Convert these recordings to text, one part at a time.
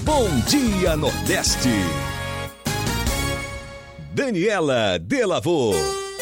Bom Dia Nordeste. Daniela Delavô.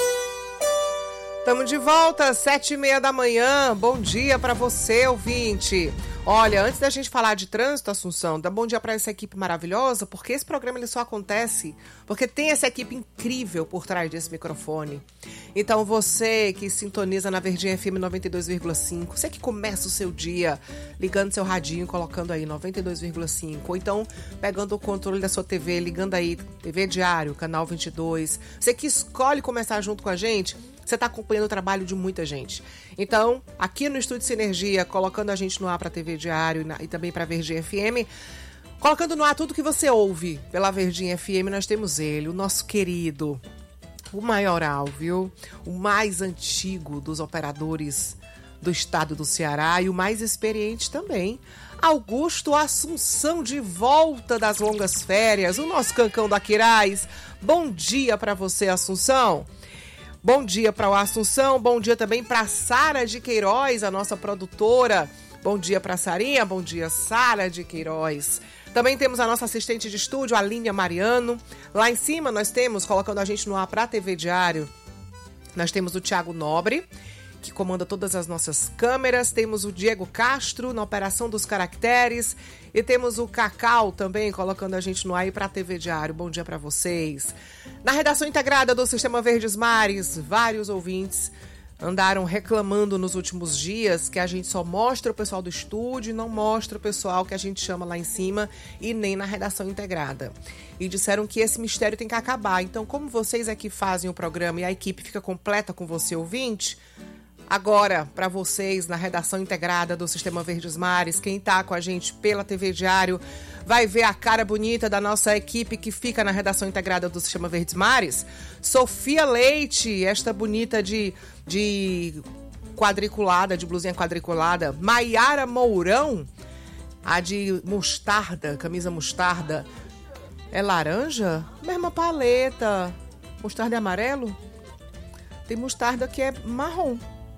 Estamos de volta, 7h30 da manhã. Bom dia para você, ouvinte. Olha, antes da gente falar de trânsito, Assunção, dá bom dia para essa equipe maravilhosa, porque esse programa ele só acontece porque tem essa equipe incrível por trás desse microfone. Então você que sintoniza na Verdinha FM 92,5, você que começa o seu dia ligando seu radinho, colocando aí 92,5, ou então pegando o controle da sua TV, ligando aí TV Diário, canal 22, você que escolhe começar junto com a gente, você está acompanhando o trabalho de muita gente. Então, aqui no Estúdio Sinergia, colocando a gente no ar para a TV Diário e também para a Verdinha FM, colocando no ar tudo que você ouve pela Verdinha FM, nós temos ele, o nosso querido, o maioral, viu? O mais antigo dos operadores do estado do Ceará e o mais experiente também, Augusto Assunção, de volta das longas férias, o nosso cancão da Quirais. Bom dia para você, Assunção. Bom dia para o Assunção, bom dia também para Sara de Queiroz, a nossa produtora. Bom dia para Sarinha, bom dia Sara de Queiroz. Também temos a nossa assistente de estúdio, a Línia Mariano. Lá em cima nós temos, colocando a gente no ar para a TV Diário, nós temos o Thiago Nobre, que comanda todas as nossas câmeras. Temos o Diego Castro na operação dos caracteres. E temos o Cacau também colocando a gente no ar para a TV Diário. Bom dia para vocês. Na redação integrada do Sistema Verdes Mares, vários ouvintes andaram reclamando nos últimos dias que a gente só mostra o pessoal do estúdio e não mostra o pessoal que a gente chama lá em cima e nem na redação integrada. E disseram que esse mistério tem que acabar. Então, como vocês aqui fazem o programa e a equipe fica completa com você, ouvinte, agora, para vocês, na redação integrada do Sistema Verdes Mares, quem está com a gente pela TV Diário vai ver a cara bonita da nossa equipe que fica na redação integrada do Sistema Verdes Mares. Sofia Leite, esta bonita de quadriculada, de blusinha quadriculada. Maiara Mourão, a de mostarda, camisa mostarda. É laranja? Mesma paleta. Mostarda é amarelo? Tem mostarda que é marrom.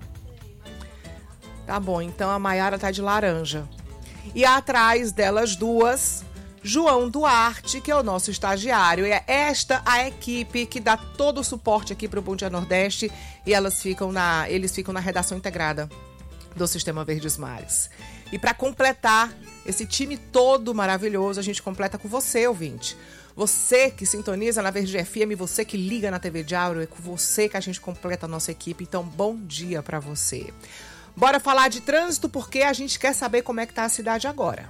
Tá bom, então a Maiara tá de laranja. E atrás delas duas, João Duarte, que é o nosso estagiário. É esta a equipe que dá todo o suporte aqui para o Bom Dia Nordeste e eles ficam na redação integrada do Sistema Verdes Mares. E para completar esse time todo maravilhoso, a gente completa com você, ouvinte. Você que sintoniza na Verde FM, você que liga na TV Diário, é com você que a gente completa a nossa equipe. Então, bom dia para você. Bora falar de trânsito, porque a gente quer saber como é que tá a cidade agora.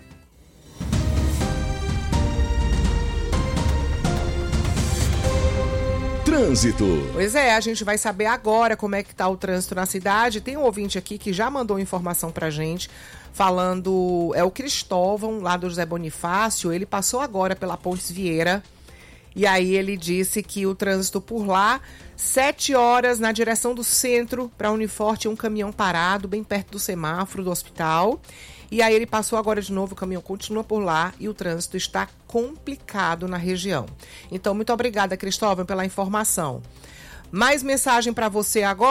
Trânsito. Pois é, a gente vai saber agora como é que tá o trânsito na cidade. Tem um ouvinte aqui que já mandou informação pra gente, falando, é o Cristóvão, lá do José Bonifácio. Ele passou agora pela Pontes Vieira. E aí ele disse que o trânsito por lá, 7 horas na direção do centro para Uniforte, um caminhão parado bem perto do semáforo do hospital. E aí ele passou agora de novo, o caminhão continua por lá e o trânsito está complicado na região. Então, muito obrigada, Cristóvão, pela informação. Mais mensagem para você agora.